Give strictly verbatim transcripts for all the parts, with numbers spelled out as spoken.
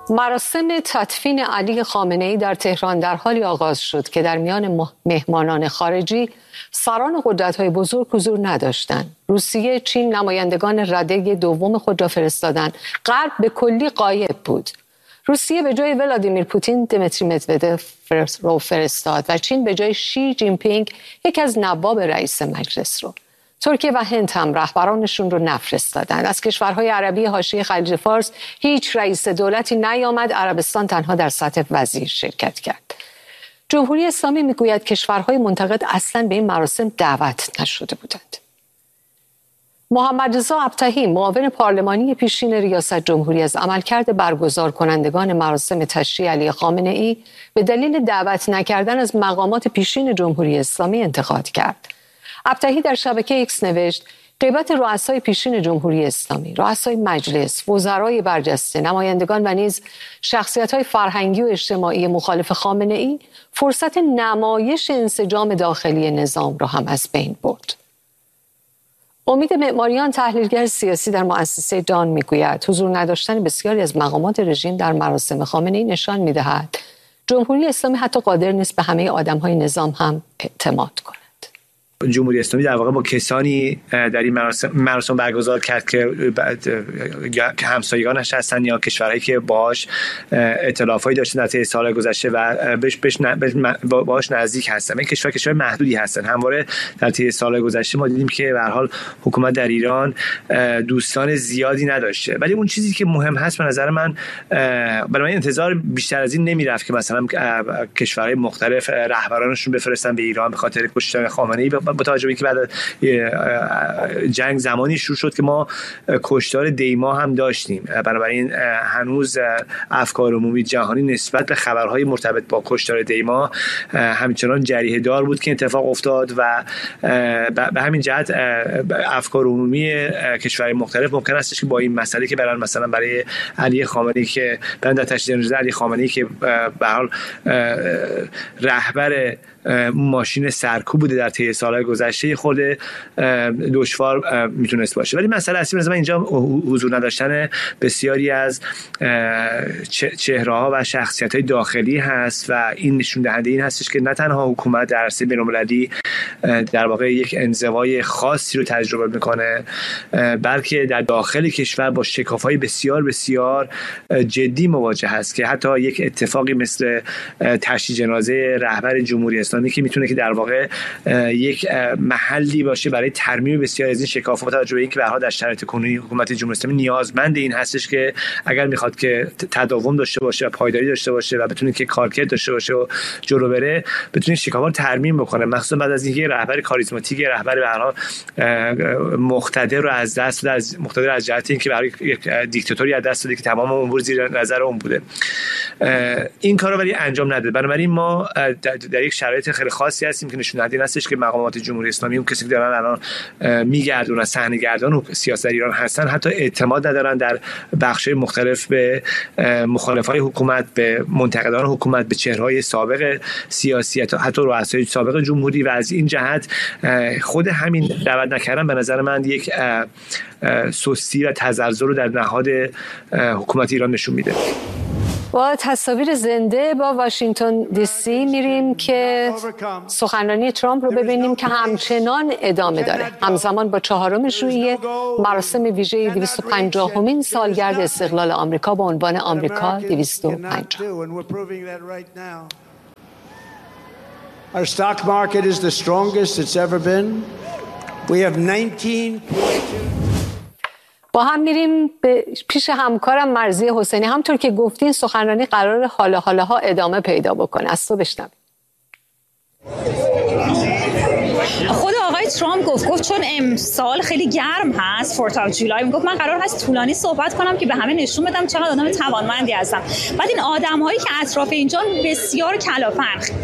مراسم تدفین علی خامنه‌ای در تهران در حالی آغاز شد که در میان مهمانان خارجی سران قدرت‌های بزرگ حضور نداشتند. روسیه، چین نمایندگان رده دوم خود را فرستادند. غرب به کلی غایب بود. روسیه به جای ولادیمیر پوتین دمیتری مدودف رو فرستاد و چین به جای شی جین پینگ یک از نواب رئیس مجلس رو. ترکیه و هند هم رهبرانشون رو نفرستادند. از کشورهای عربی حاشیه خلیج فارس هیچ رئیس دولتی نیامد. عربستان تنها در سطح وزیر شرکت کرد. جمهوری اسلامی میگوید کشورهای منتقد اصلاً به این مراسم دعوت نشده بودند. محمد رضا ابطحی معاون پارلمانی پیشین ریاست جمهوری از عملکرد برگزار کنندگان مراسم تشییع علی خامنه‌ای به دلیل دعوت نکردن از مقامات پیشین جمهوری اسلامی انتقاد کرد. ابطحی در شبکه ایکس نوشت غیبت رؤسای پیشین جمهوری اسلامی، رؤسای مجلس، وزرای برجسته، نمایندگان و نیز شخصیت‌های فرهنگی و اجتماعی مخالف خامنه‌ای فرصت نمایش انسجام داخلی نظام را هم از بین برد. امید معماریان تحلیلگر سیاسی در مؤسسه دان میگوید حضور نداشتن بسیاری از مقامات رژیم در مراسم خامنه‌ای نشان می‌دهد جمهوری اسلامی حتی قادر نیست به همه آدم‌های نظام هم اعتماد کند. جمهوری اسلامی در واقع با کسانی در این مراسم, مراسم برگزار کرد که همسایگانش هستن یا کشورهایی که باهاش ائتلافایی داشتن در طی سال گذشته و بهش بهش باهاش نزدیک هستن. این کشور کشور محدودی هستن. همواره در طی سال گذشته ما دیدیم که به هر حال حکومت در ایران دوستان زیادی نداشته. ولی اون چیزی که مهم هست به نظر من، برای من انتظار بیشتر از این نمیرفت که مثلا کشورهای مختلف رهبرانشون بفرستن به ایران به خاطر کشتن خامنه‌ای، با توجه به اینکه بعد جنگ زمانی شروع شد که ما کشتار دیما هم داشتیم. بنابراین هنوز افکار عمومی جهانی نسبت به خبرهای مرتبط با کشتار دیما همچنان جریحه دار بود که اتفاق افتاد و به همین جهت افکار عمومی کشورهای مختلف ممکن است که با این مسئله که برای مثلا برای علی خامنه‌ای که برای تشییع جنازه علی خامنه‌ای که به حال رهبر ماشین سرکوب بوده در طی سالهای گذشته خود دشوار میتونست باشه. ولی مسئله اصلی مثلا اینجا حضور نداشتن بسیاری از چهره‌ها و شخصیت‌های داخلی هست و این نشون دهنده این هستش که نه تنها حکومت در عرصه بین‌المللی در واقع یک انزوای خاصی رو تجربه میکنه، بلکه در داخل کشور با شکاف‌های بسیار بسیار جدی مواجه هست که حتی یک اتفاقی مثل تشییع جنازه رهبر جمهوری اسلامی که میتونه که در واقع یک محلی باشه برای ترمیم بسیار از این شکاف‌ها، با توجه به اینکه به هر حال در شرایط کنونی حکومت جمهوری اسلامی نیازمند این هستش که اگر میخواد که تداوم داشته باشه و پایداری داشته باشه و بتونه که کارکرد داشته باشه و جلو بره، بتونه شکاف‌ها رو ترمیم بکنه، مخصوصا بعد از اینکه رهبر کاریزماتیک، رهبر به هر حال مقتدر رو از دست داد، از مقتدر از جهت اینکه برای یک دیکتاتوری از دست داده که تمام امور زیر نظر اون بوده. این کارو ولی انجام نداد. بنابراین ما در یک شرایط خیلی خاصی هستیم که نشون دهنده هستش که مقامات جمهوری اسلامی، اون کسی که دارن الان میگردونن، صحنه‌گردان و سیاست ایران هستن، حتی اعتماد ندارن در بخش‌های مختلف به مخالفای حکومت، به منتقدان حکومت، به چهره‌های سابق سیاسی، حتی رؤسای سابق جمهوری. و از این جهت خود همین دعوت نکردن به نظر من یک سستی و تزلزل رو در نهاد حکومت ایران نشون میده. با تصاویر زنده با واشنگتن دی سی میریم که سخنرانی ترامپ رو ببینیم که همچنان ادامه داره. همزمان با چهارم ژوئیه مراسم ویژه دویست و پنجاهمین سالگرد استقلال آمریکا با عنوان آمریکا دویست و پنجاه. Our stock market is the strongest it's ever been. We have nineteen با هم میریم به پیش همکارم مرضیه حسینی. همطور که گفتین سخنرانی قرار حالا حالا ها ادامه پیدا بکنه. از تو بشنویم. خود آقای ترامپ گفت گفت چون امسال خیلی گرم هست، فورت آف جولای، میگفت من قرار هست طولانی صحبت کنم که به همه نشون بدم چقدر آدم توانمندی هستم. بعد این آدم‌هایی که اطراف اینجا بسیار کلافن، قرار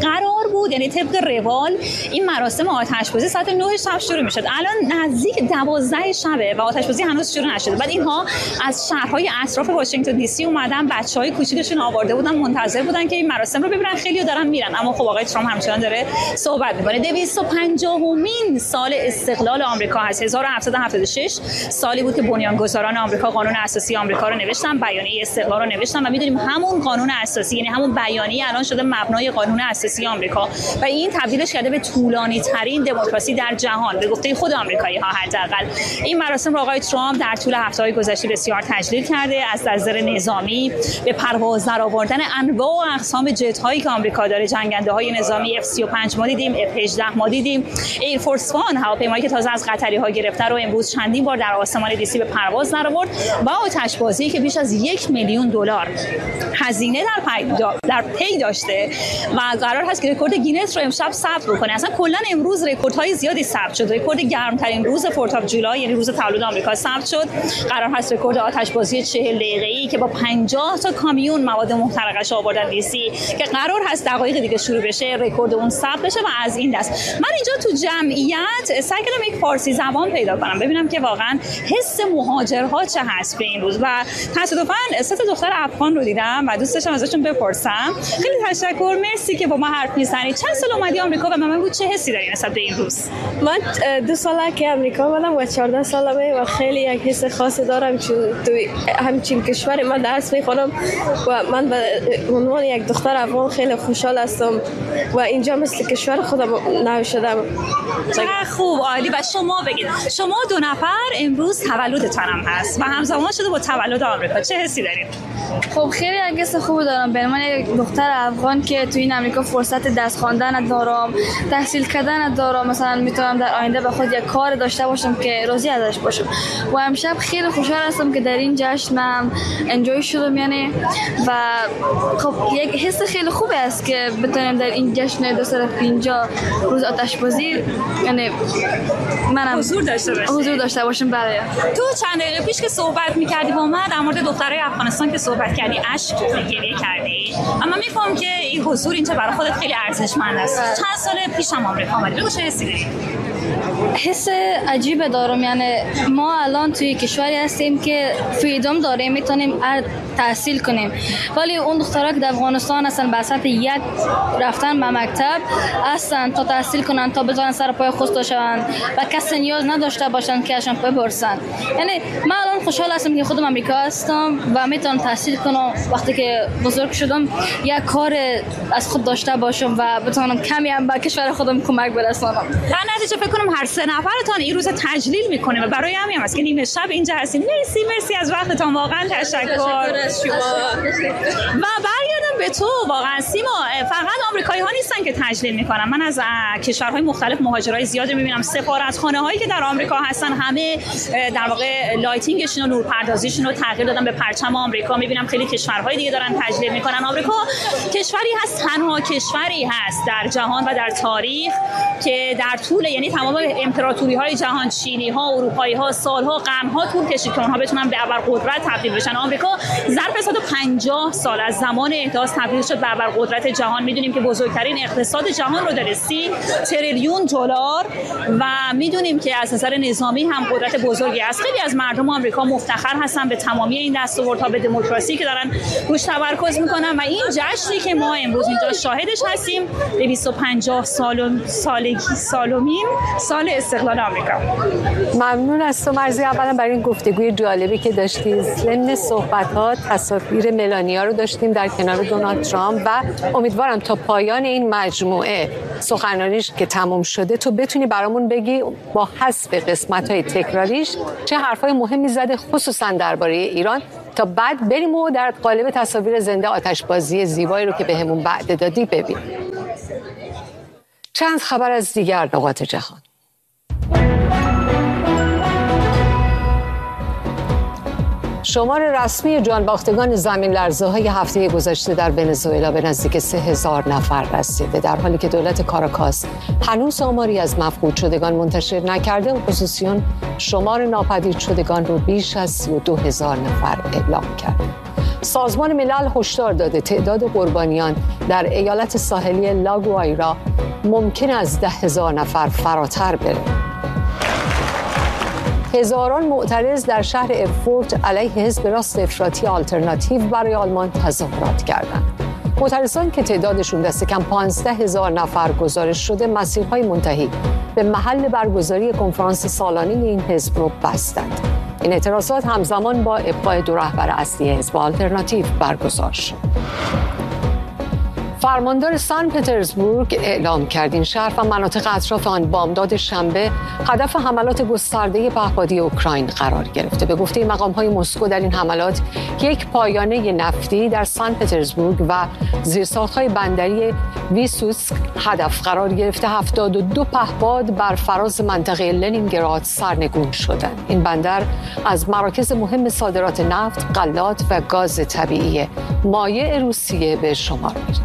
قرار بود، یعنی طبق روال این مراسم آتش‌بازی ساعت نه شب شروع می‌شد. الان نزدیک دوازده شبه و آتش‌بازی هنوز شروع نشده. بعد اینها از شهرهای اطراف واشنگتن دی سی اومدن، بچه‌های کوچیکشون آورده بودن، منتظر بودن که این مراسم رو ببینن. خیلی دارن میرن، اما خب آقای ترامپ همچنان داره صحبت می‌کنه. دویست و پنجاهمین سال استقلال آمریکا هست. هزار و هفتصد و هفتاد و شش سالی بود که بنیانگذاران آمریکا قانون اساسی آمریکا رو نوشتن، بیانیه استقلال رو نوشتن و می‌دونیم همون قانون اساسی، یعنی همون بیانیه الان شده مبنای قانون اساسی آمریکا و این تبدیلش کرده به طولانی ترین دموکراسی در جهان به گفته خود آمریکایی‌ها. حداقل این مراسم رو آقای ترامپ در طول هفته‌های گذشته بسیار تجلیل کرده، از نظر نظامی به پرواز درآوردن انواع و اقسام جت‌هایی که آمریکا داره، جنگنده‌های نظامی اف سی و پنج ما دیدیم، اف هجده ما دیدیم، ایر فورس وان هواپیمایی که تازه از قطری‌ها گرفته رو امروز چندین بار در آسمان دی سی به پرواز درآورد و آتش‌بازی که بیش از یک میلیون دلار هزینه در پی در پی داشته و قرار هست که رکورد گینس رو امشب ثبت بکنه. اصلا کلا امروز رکوردهای زیادی ثبت شد. رکورد گرمترین روز فورت آف جولای، یعنی روز تولد آمریکا، ثبت شد. قرار هست رکورد آتش‌بازی چهل دقیقه‌ای که با پنجاه تا کامیون مواد محترقش آوردن دی سی که قرار هست دقایق دیگه شروع بشه، رکورد اون ثبت بشه و از این دست من اینجا تو جمعیت سعی کردم یک فارسی زبان پیدا کنم ببینم که واقعا حس مهاجرها چه هست به این روز و تصادفاً سه تا دختر افغان رو دیدم و دوست داشتم ازشون بپرسم. خیلی تشکر، مرسی که با ما حرف میزنید. چند سال اومدی آمریکا و من بود چه حسی داری نسبت به این روز؟ من دو ساله که آمریکا اومدم و چهارده سالمه و خیلی یک حس خاصی دارم چون تو همچین کشور من درس میخونم و من به عنوان یک دختر افغان خیلی خوشحال هستم و اینجا مثل کشور خودم نو شدم. چقدر خوب، عالی. و شما بگید، شما دو نفر امروز تولدتان هم هست و همزمان شده با تولد آمریکا، چه حسی دارید؟ خب خیلی حس خوبی دارم به عنوان یک دختر افغان که تو این آمریکا فرصت درس خواندن دارم، تحصیل کردن دارم، مثلا میتونم در آینده به خود یک کار داشته باشم که راضی ازش باشم و امشب خیلی خوشحال هستم که در این جشنم انجوی شدم یعنی و خب یک حس خیلی خوبی است که بتونیم در این جشن دو صد و پنجاه روز آتش‌بازی یعنی منم حضور داشته باشم حضور داشته باشم. برای تو چند دقیقه پیش که صحبت می‌کردی با من در مورد دخترای افغانستان که صحبت کردی اشک گریه کردی، اما میفهمم که این حضور اینجا برای خودت خیلی ارزشمند است. چند سال پیش هم آمریکا اومدی، بگو چه حسی داری؟ حس عجیب دارم، یعنی ما الان توی کشوری هستیم که فریدم داریم، میتونیم تحصیل کنیم، ولی اون دخترها که در افغانستان هستن به اساس یک رفتن به مکتب هستن تا تحصیل کنن تا بتونن سر پای خود باشن و کسی نیاز نداشته باشن که ازشون بپرسن. یعنی من الان خوشحال هستم که خودم آمریکا هستم و میتونم تحصیل کنم، وقتی که بزرگ شدم یک کار از خود داشته باشم و بتونم کمی هم به کشور خودم کمک برسانم. در نتیجه فکر کنم هر سه نفرتون این روز تجلیل میکنه و برای همین هم است که نیمه شب اینجا هستین. مرسی مرسی از وقتتون، واقعا تشکر از شما. و برگردم به تو، واقعا سیما، فقط آمریکایی ها نیستن که تجلیل میکنن. من از کشورهای مختلف مهاجرای زیادی میبینم، سفارتخانه هایی که در آمریکا هستن همه در واقع لایتینگشون و نورپردازیشون رو تغییر دادن به پرچم آمریکا. میبینم خیلی کشورهای دیگه دارن تجلیل میکنن. آمریکا کشوری هست، تنها کشوری هست در جهان و در تاریخ که در طول یعنی تمام امپراتوری های جهان، چینی ها، اروپایی ها، سالها، قرنها طول کشید که اونها بتونن به ابرقدرت تبدیل بشن. آمریکا ظرف صد و پنجاه سال از زمان احداث تبدیل شد به ابرقدرت جهان. میدونیم که بزرگترین اقتصاد جهان رو داره، سی تریلیون دلار، و میدونیم که از نظر نظامی هم قدرت بزرگی است. خیلی از مردم آمریکا مفتخر هستن به تمامی این دستاوردها، به دموکراسی که دارن روش تمرکز میکنن و این جشنی که ما امروز اینجا شاهدش هستیم، دویست و پنجاه سال سالگی سالمین سال استقلال آمریکا. ممنون از تو مرزی، اولا برای این گفتگوی جالبی که داشتی. ضمن صحبت‌ها تصاویر ملانیا رو داشتیم در کنار دونالد ترامپ و امیدوارم تا پایان این مجموعه سخنرانیش که تمام شده تو بتونی برامون بگی با حذف قسمت‌های تکراریش چه حرفای مهمی زده، خصوصا درباره ایران، تا بعد بریم و در قالب تصاویر زنده آتشبازی زیبایی رو که بهمون وعده دادی ببینیم. چند خبر از دیگر نقاط جهان. شمار رسمی جانباختگان زمین لرزه‌های هفته گذشته در ونزوئلا به نزدیک سه هزار نفر رسیده، در حالی که دولت کاراکاس هنوز آماری از مفقود شدگان منتشر نکرده. اپوزیسیون شمار ناپدید شدگان رو بیش از سی و دو هزار نفر اعلام کرد. سازمان ملل هشدار داده تعداد قربانیان در ایالت ساحلی لاگوایرا ممکن از ده هزار نفر فراتر بره. هزاران معترض در شهر ارفورت علیه حزب راست افراطی آلترناتیو برای آلمان تظاهرات کردند. معترضان که تعدادشون دست کم پانزده هزار نفر گزارش شده، مسیرهای منتهی به محل برگزاری کنفرانس سالانه این حزب رو بستند. این اعتراضات همزمان با ابقای دو رهبر اصلی حزب آلترناتیو برگزار شد. فرماندار سن پترزبورگ اعلام کرد این شهر و مناطق اطراف آن بامداد شنبه هدف حملات گسترده پهپادی اوکراین قرار گرفته. به گفته مقام‌های مسکو در این حملات یک پایانه نفتی در سن پترزبورگ و زیرساخت‌های بندری ویسوسک هدف قرار گرفته. هفتاد و دو پهپاد بر فراز منطقه لنینگراد سرنگون شدند. این بندر از مراکز مهم صادرات نفت، غلات و گاز طبیعی مایع روسیه به شمار می‌رود.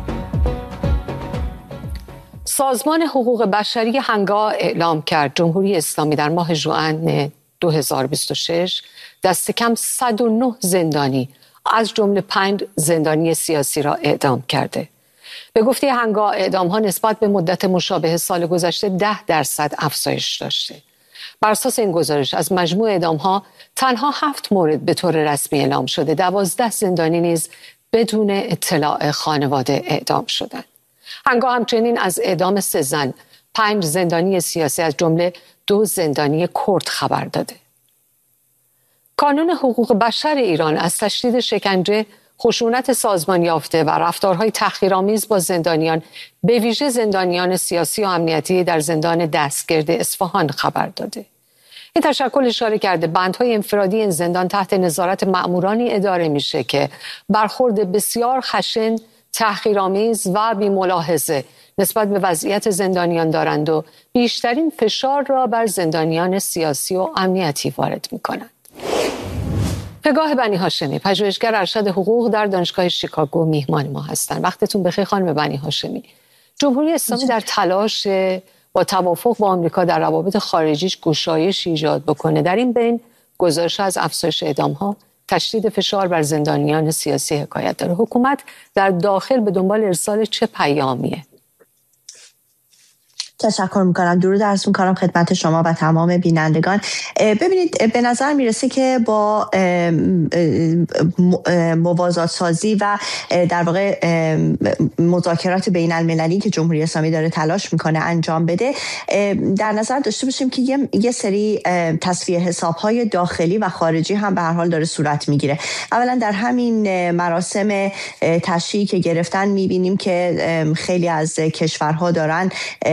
سازمان حقوق بشری هنگا اعلام کرد جمهوری اسلامی در ماه ژوئن دو هزار و بیست و شش دست کم صد و نه زندانی از جمله پنج زندانی سیاسی را اعدام کرده. به گفته هنگا اعدام‌ها نسبت به مدت مشابه سال گذشته ده درصد افزایش داشته. بر اساس این گزارش از مجموع اعدام‌ها تنها هفت مورد به طور رسمی اعلام شده، دوازده زندانی نیز بدون اطلاع خانواده اعدام شدند. هنگا همچنین از اعدام سه زن، پنج زندانی سیاسی از جمله دو زندانی کرد خبر داده. کانون حقوق بشر ایران از تشدید شکنجه، خشونت سازمان یافته و رفتارهای تحقیرآمیز با زندانیان، به ویژه زندانیان سیاسی و امنیتی در زندان دستگرد اصفهان خبر داده. این تشکل اشاره کرده بندهای انفرادی این زندان تحت نظارت مأمورانی اداره میشه که برخورد بسیار خشن، تحقیرآمیز و بی‌ملاحظه نسبت به وضعیت زندانیان دارند و بیشترین فشار را بر زندانیان سیاسی و امنیتی وارد می‌کنند. پگاه بنی هاشمی، پژوهشگر ارشد حقوق در دانشگاه شیکاگو، میهمان ما هستند. وقتتون بخیر خانم بنی هاشمی. جمهوری اسلامی در تلاش با توافق با آمریکا در روابط خارجیش گشایش ایجاد بکنه. در این بین گزارش از افزایش اعدام‌ها، تشدید فشار بر زندانیان سیاسی حکایت داره. حکومت در داخل به دنبال ارسال چه پیامیه؟ تشکر میکنم. درود عرض میکنم خدمت شما و تمام بینندگان. ببینید، به نظر میرسه که با موازات سازی و در واقع مذاکرات بین المللی که جمهوری اسلامی داره تلاش میکنه انجام بده، در نظر داشته باشیم که یه, یه سری تصفیه حسابهای داخلی و خارجی هم به هر حال داره صورت میگیره. اولا در همین مراسم تشییع که گرفتن میبینیم که خیلی از کشورها دارن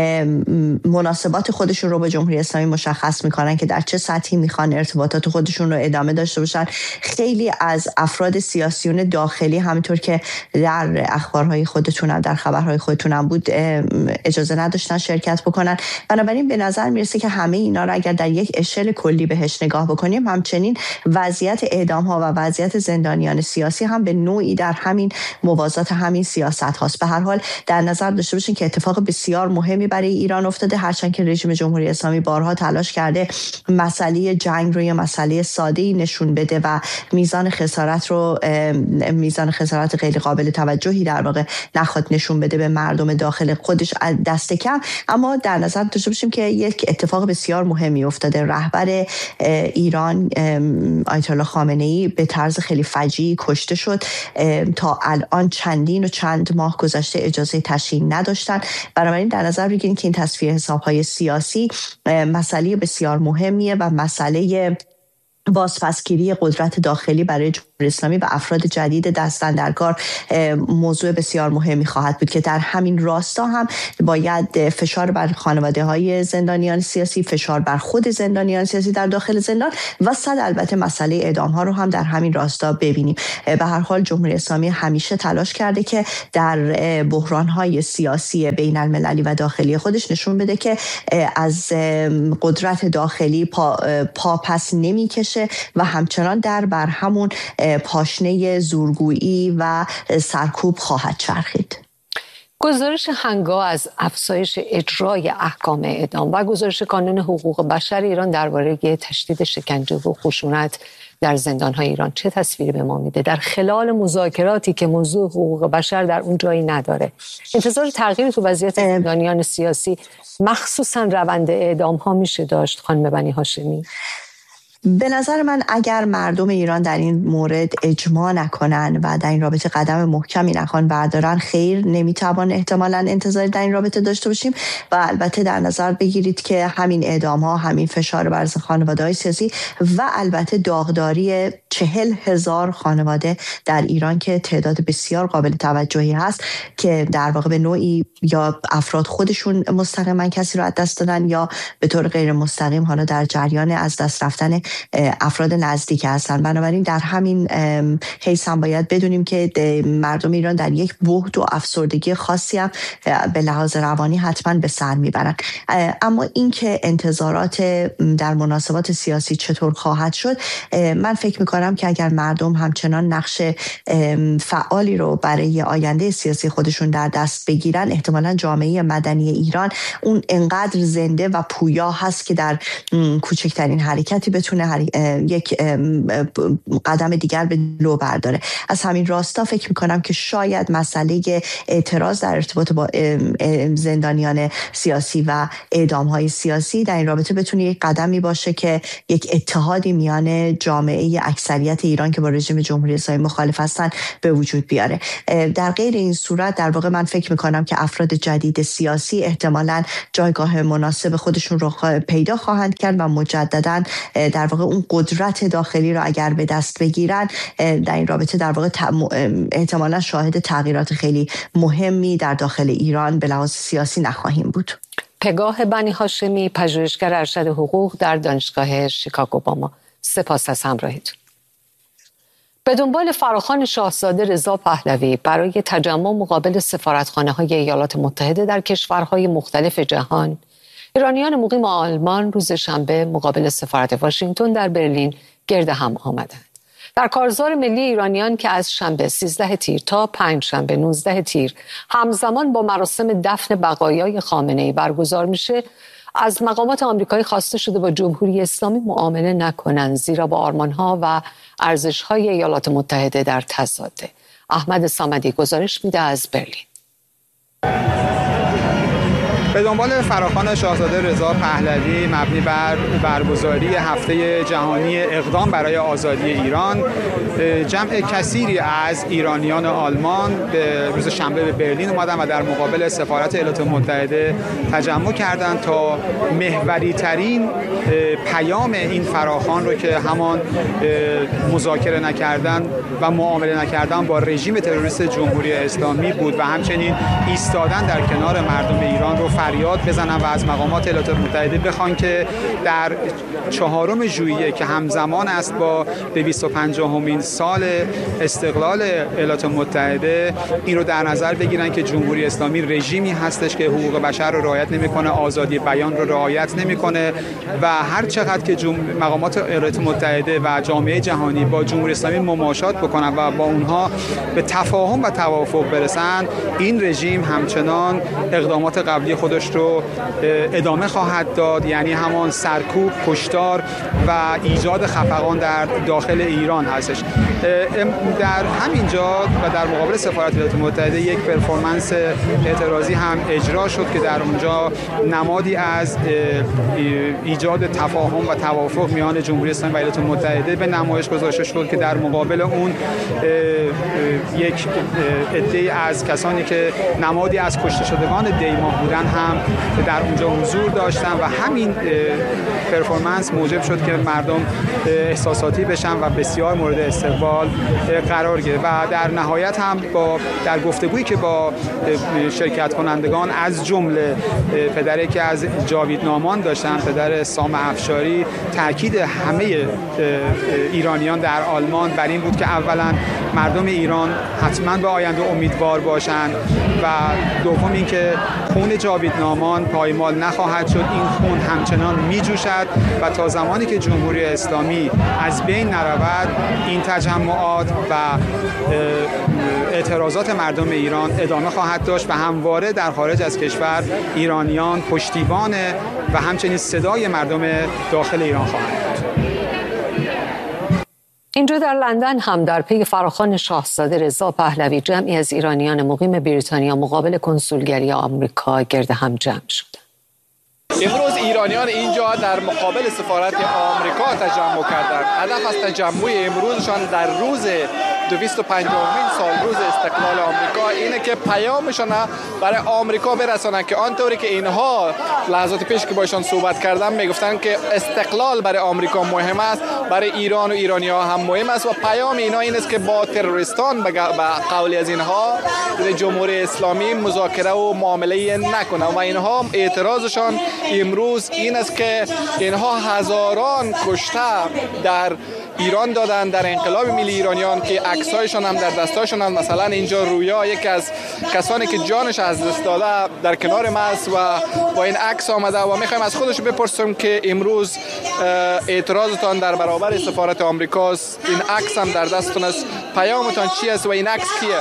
مناسبات خودشون رو با جمهوری اسلامی مشخص میکنن که در چه سطحی میخوان ارتباطات خودشون رو ادامه داشته باشن. خیلی از افراد سیاسیون داخلی همونطور که در اخبارهای خودتون هم در خبرهای خودتون هم بود اجازه نداشتن شرکت بکنن. بنابراین به نظر میرسه که همه اینا رو اگر در یک اشل کلی بهش نگاه بکنیم، همچنین وضعیت اعدام ها و وضعیت زندانیان سیاسی هم به نوعی در همین موازات همین سیاست هاست. به هر حال در نظر داشته باشین که اتفاق بسیار مهمی برای ایران افتاده، هرچند که رژیم جمهوری اسلامی بارها تلاش کرده مسئله جنگ رو یه مسئله ساده‌ای نشون بده و میزان خسارت رو میزان خسارت غیر قابل توجهی در واقع نخواد نشون بده به مردم داخل خودش دست کم. اما در نظر داشته باشیم که یک اتفاق بسیار مهمی افتاده. رهبر ایران آیت الله خامنه‌ای به طرز خیلی فجیعی کشته شد. تا الان چندین و چند ماه گذشته اجازه تشییع نداشتن. بنابراین در نظر بگیرید که این تصفیه حساب‌های سیاسی مسئله بسیار مهمیه و مسئله بازپسگیری قدرت داخلی برای جمهوری اسلامی و افراد جدید دست‌اندرکار موضوع بسیار مهمی خواهد بود که در همین راستا هم باید فشار بر خانواده‌های زندانیان سیاسی، فشار بر خود زندانیان سیاسی در داخل زندان و صد البته مسئله اعدام‌ها رو هم در همین راستا ببینیم. به هر حال جمهوری اسلامی همیشه تلاش کرده که در بحران‌های سیاسی بین المللی و داخلی خودش نشون بده که از قدرت داخلی پا, پا پس نمی‌کشه و همچنان در بر همون پاشنه زورگویی و سرکوب خواهد چرخید. گزارش هنگا از افزایش اجرای احکام اعدام و گزارش کانون حقوق بشر ایران درباره تشدید شکنجه و خشونت در زندان‌های ایران چه تصویری به ما میده در خلال مذاکراتی که موضوع حقوق بشر در اون جایی نداره؟ انتظار تغییر تو وضعیت زندانیان سیاسی مخصوصا روند اعدام ها میشه داشت خانم بنی هاشمی؟ به نظر من اگر مردم ایران در این مورد اجماع نکنن و در این رابطه قدم محکمی نخوان بردارن، خیر نمیتوان احتمالاً انتظاری در این رابطه داشته باشیم. و البته در نظر بگیرید که همین اعدام ها، همین فشار بر خانواده‌های سیاسی و البته داغداری چهل هزار خانواده در ایران که تعداد بسیار قابل توجهی هست که در واقع به نوعی یا افراد خودشون مستقیما کسی رو از دست دادن یا به طور غیر مستقیم حالا در جریان از دست رفتن افراد نزدیک هستن. بنابراین در همین حیث هم باید بدونیم که مردم ایران در یک بحت و افسردگی خاصی هم به لحاظ روانی حتما به سر میبرن. اما اینکه انتظارات در مناسبات سیاسی چطور خواهد شد، من فکر میکنم که اگر مردم همچنان نقش فعالی رو برای آینده سیاسی خودشون در دست بگیرن، احتمالاً جامعه مدنی ایران اون انقدر زنده و پویا هست که در کوچکترین حرکتی بتونه یک قدم دیگر به جلو برداره. از همین راستا فکر میکنم که شاید مسئله اعتراض در ارتباط با زندانیان سیاسی و اعدام‌های سیاسی در این رابطه بتونه یک قدمی باشه که یک اتحادی میان جامعه اکثریت ایران که با رژیم جمهوری اسلامی مخالف هستن به وجود بیاره. در غیر این صورت در واقع من فکر میکنم که افراد جدید سیاسی احتمالاً جایگاه مناسب خودشون رو پیدا خواهند کرد و مجدداً در واقع اون قدرت داخلی رو اگر به دست بگیرن، در این رابطه در واقع احتمالاً شاهد تغییرات خیلی مهمی در داخل ایران به لحاظ سیاسی نخواهیم بود. پگاه بنی هاشمی، پژوهشگر ارشد حقوق در دانشگاه شیکاگو با ما. سپاس از همراهیتون. به دنبال فراخوان شاهزاده رضا پهلوی برای تجمع مقابل سفارتخانه‌های ایالات متحده در کشورهای مختلف جهان، ایرانیان مقیم آلمان روز شنبه مقابل سفارت واشنگتن در برلین گرد هم آمدند. در کارزار ملی ایرانیان که از شنبه سیزده تیر تا پنج شنبه نوزده تیر همزمان با مراسم دفن بقایای خامنه‌ای برگزار میشه، از مقامات آمریکایی خواسته شده با جمهوری اسلامی معامله نکنند، زیرا با آرمان‌ها و ارزش‌های ایالات متحده در تضاده. احمد صمدی گزارش میده از برلین. به دنبال فراخوان شاهزاده رضا پهلوی مبنی بر برگزاری هفته جهانی اقدام برای آزادی ایران، جمع کثیری از ایرانیان آلمان به روز شنبه به برلین اومدن و در مقابل سفارت ایالات متحده تجمع کردند تا محوری ترین پیام این فراخوان رو که همان مذاکره نکردن و معامله نکردن با رژیم تروریست جمهوری اسلامی بود و همچنین ایستادن در کنار مردم ایران رو فریاد بزنن و از مقامات ایالات متحده بخوان که در چهارم ژوئیه که همزمان است با دویست و پنجاهمین سال استقلال ایالات متحده، این رو در نظر بگیرن که جمهوری اسلامی رژیمی هستش که حقوق بشر رو رعایت نمیکنه، آزادی بیان رو رعایت نمیکنه و هر چقدر که جم... مقامات ایالات متحده و جامعه جهانی با جمهوری اسلامی مماشات بکنن و با اونها به تفاهم و توافق برسن، این رژیم همچنان اقدامات قبلی خودش رو ادامه خواهد داد، یعنی همان سرکوب، کشتار و ایجاد خفقان در داخل ایران هستش. در همین جا و در مقابل سفارت ایالات متحده یک پرفورمنس اعتراضی هم اجرا شد که در اونجا نمادی از ایجاد تفاهم و توافق میان جمهوری اسلامی و ایالات متحده به نمایش گذاشته شد که در مقابل اون یک عده از کسانی که نمادی از کشته شدگان دیماه بودن هم در اونجا حضور داشتن و همین پرفورمنس موجب شد که مردم احساساتی بشن و بسیار مورد استقبال قرار گرفت و در نهایت هم با در گفتگویی که با شرکت کنندگان از جمله پدری که از جاوید نامان داشتن، پدر سام افشاری، تاکید همه ایرانیان در آلمان بر این بود که اولا مردم ایران حتما به آینده امیدوار باشند و دوم اینکه خون جاوید نامان پایمال نخواهد شد، این خون همچنان میجوشد و تا زمانی که جمهوری اسلامی از بین نرود این تجمعات و اعتراضات مردم ایران ادامه خواهد داشت و همواره در خارج از کشور ایرانیان پشتیبان و همچنین صدای مردم داخل ایران خواهند بود. اینجا در لندن هم در پی فراخوان شاهزاده رضا پهلوی جمعی از ایرانیان مقیم بریتانیا مقابل کنسولگری آمریکا گرد هم جمع شدند. امروز ایرانیان اینجا در مقابل سفارت آمریکا تجمع کردند. هدف از تجمع امروزشان در روز دویست و پنجاهمین سال روز استقلال آمریکا اینه که پیامشان برای آمریکا برسانند که آنطوری که اینها لحظات پیش که باشان صحبت کردم میگفتن که استقلال برای آمریکا مهم است، برای ایران و ایرانی‌ها هم مهم است و پیام اینا این است که با تروریستان به قول از اینها جمهوری اسلامی مذاکره و معامله نکنه و اینها اعتراضشان امروز این است که اینها هزاران کشته در ایران دادن در انقلاب ملی ایرانیان که عکسایشان هم در دستاشون هم. مثلا اینجا رویا یکی از کسانی که جانش از دست داده در کنار ما است و با این عکس آمده و میخوایم از خودش بپرسیم که امروز اعتراضتان در برابر سفارت آمریکاست، این عکس هم در دستتون است، پیامتان چی است و این عکس کیه؟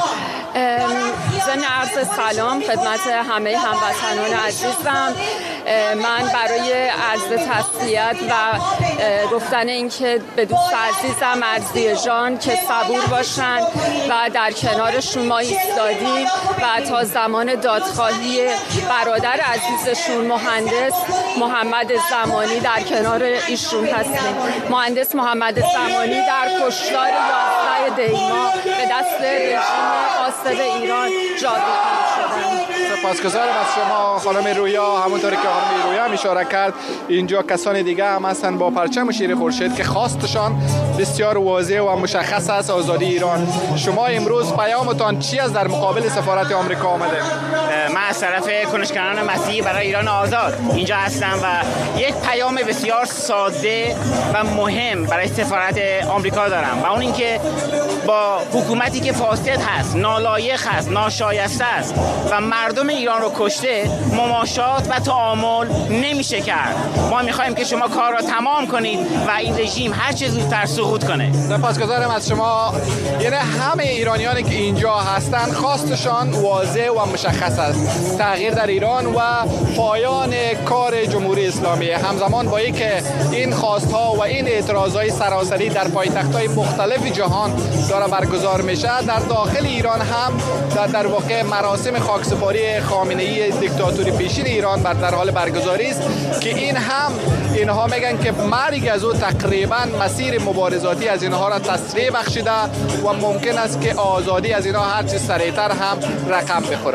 ضمن عرض سلام خدمت همه هموطنان عزیزم. من برای عرض تسلیت و گفتن اینکه به دوست عزیزم مرضیه جان که صبور باشن و در کنار شما ایستادیم و تا زمان دادخواهی برادر عزیزشون مهندس محمد زمانی در کنار ایشون هستیم. مهندس محمد زمانی در کشتار یازده دی ماه به دست رژیم غاصب ایران جاودانه شدند. سپاسگزارم از شما خانم رویا. همونطوری که خانم رویا هم اشاره کرد اینجا کسان دیگه هم هستن با پرچم شیر خورشید که خواستشان بسیار واضح و مشخص است، آزادی ایران. شما امروز پیامتان چی است در مقابل سفارت آمریکا آمده؟ من از طرف کنشگران مسیحی برای ایران آزاد اینجا هستم و یک پیام بسیار ساده و مهم برای سفارت آمریکا دارم و اون اینکه با حکومتی که فاسد هست، نالایق هست، ناشایسته است و مردم ایران رو کشته مماشات و تعامل نمیشه کرد. ما میخوایم که شما کار را تمام کنید و این رژیم هر چه زودتر سقوط کنه. سپاسگزارم از شما. یعنی همه ایرانیانی که اینجا هستن خواستشان واضح و مشخص است، تغییر در ایران و پایان کار جمهوری اسلامی. همزمان با اینکه این خواستها و این اعتراضهای سراسری در پایتخت‌های مختلف جهان داره برگزار میشه، در داخل ایران هم در, در واقع مراسم خاکسپاری خامنه‌ای دیکتاتوری پیشین ایران بر در حال برگزاری است که این هم اینها میگن که مرگ از او تقریبا مسیر مبارزاتی از اینها را تسریع بخشیده و ممکن است که آزادی از اینها هر چه سریعتر هم رقم بخوره.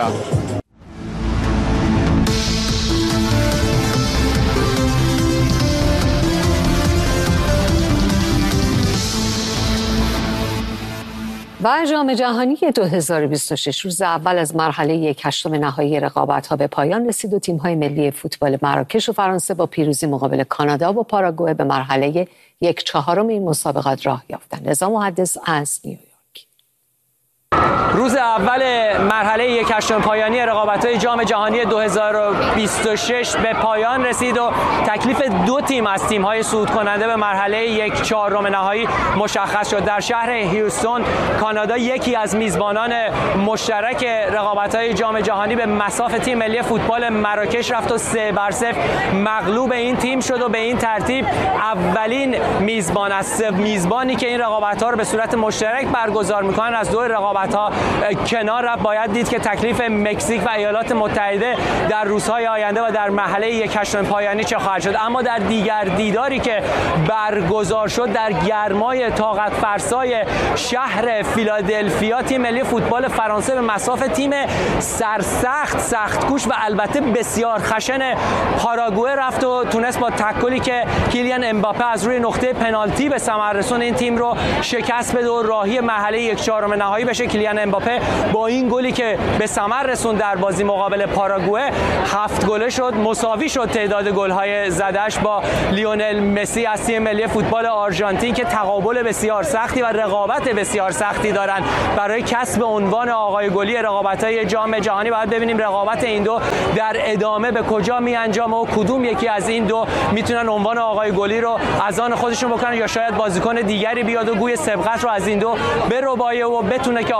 و جام جهانی دو هزار و بیست و شش روز اول از مرحله یک هشتم نهایی رقابت‌ها به پایان رسید و تیم‌های ملی فوتبال مراکش و فرانسه با پیروزی مقابل کانادا و پاراگوئه به مرحله یک چهارم این مسابقات راه یافتند. رضا محدث از نیویورک. روز اول مرحله یک هشتم پایانی رقابت‌های جام جهانی دو هزار و بیست و شش به پایان رسید و تکلیف دو تیم از تیم‌های صعود کننده به مرحله یک چهارم نهایی مشخص شد. در شهر هیوستون کانادا یکی از میزبانان مشترک رقابت‌های جام جهانی به مصاف تیم ملی فوتبال مراکش رفت و سه بر صفر مغلوب این تیم شد و به این ترتیب اولین میزبان است. میزبانی که این رقابت‌ها رو به صورت مشترک برگزار می‌کنن از دو رقابت‌ها کنار رفت. باید دید که تکلیف مکزیک و ایالات متحده در روزهای آینده و در مرحله یک هشتم پایانی چه خواهد شد. اما در دیگر دیداری که برگزار شد در گرمای طاقت فرسای شهر فیلادلفیا تیم ملی فوتبال فرانسه به مصاف تیم سرسخت سخت‌کوش و البته بسیار خشن پاراگوئه رفت و تونست با تکلی که کیلیان امباپه از روی نقطه پنالتی به ثمر رسون این تیم رو شکست بده و راهی مرحله یک چهارم نهایی بشه. کیلیان امباپه با این گلی که به ثمر رسوند در بازی مقابل پاراگوئه هفت گله شد، مساوی شد تعداد گل‌های زدش با لیونل مسی از تیم ملی فوتبال آرژانتین که تقابل بسیار سختی و رقابت بسیار سختی دارن برای کسب عنوان آقای گلی رقابت‌های جام جهانی. باید ببینیم رقابت این دو در ادامه به کجا می‌انجامه و کدوم یکی از این دو میتونن عنوان آقای گلی رو از آن خودشون بکنن یا شاید بازیکن دیگری بیاد و گوی سبقت رو از این دو بربایه و بتونه که آقای گل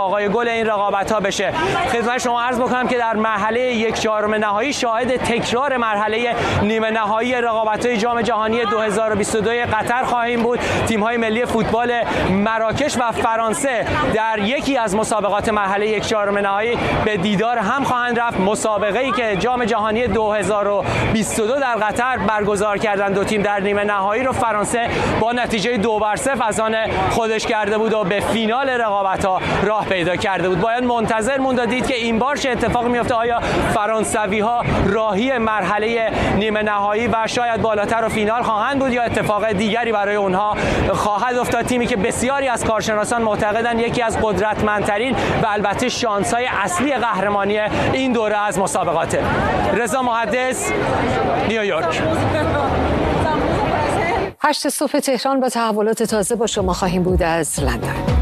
مشغول این رقابت‌ها بشه. خدمت شما عرض بکنم که در مرحله یک چهارم نهایی شاهد تکرار مرحله نیمه نهایی رقابت‌های جام جهانی دو هزار و بیست و دو قطر خواهیم بود. تیم‌های ملی فوتبال مراکش و فرانسه در یکی از مسابقات مرحله یک چهارم نهایی به دیدار هم خواهند رفت. مسابقه‌ای که جام جهانی دو هزار و بیست و دو در قطر برگزار کردن دو تیم در نیمه نهایی رو فرانسه با نتیجه دو بر صفر از آن خودش کرده بود و به فینال رقابت‌ها راه پیدا کرده بود. باید منتظر موند دید که این بار چه اتفاقی میفته. آیا فرانسوی‌ها راهی مرحله نیمه نهایی و شاید بالاتر و فینال خواهند بود یا اتفاق دیگری برای اونها خواهد افتاد؟ تیمی که بسیاری از کارشناسان معتقدند یکی از قدرتمندترین و البته شانس‌های اصلی قهرمانی این دوره از مسابقاته. رضا محدث، نیویورک. هشت صبح تهران با تحولات تازه با شما خواهیم بود از لندن.